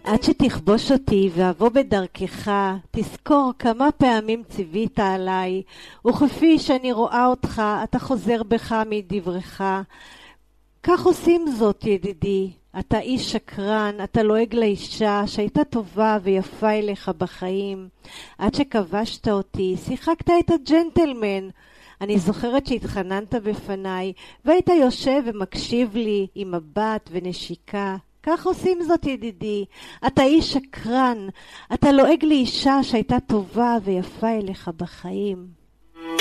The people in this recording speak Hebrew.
עד שתכבוש אותי ואבוא בדרכך, תזכור כמה פעמים ציווית עליי, וכפי שאני רואה אותך, אתה חוזר בך מדברך. כך עושים זאת, ידידי. אתה איש שקרן, אתה לועג לאישה שהייתה טובה ויפה אליך בחיים. עד שכבשת אותי, שיחקת את הג'נטלמן. אני זוכרת שהתחננת בפניי, והיית יושב ומקשיב לי עם מבט ונשיקה. כך עושים זאת, ידידי. אתה איש שקרן, אתה לועג לאישה שהייתה טובה ויפה אליך בחיים.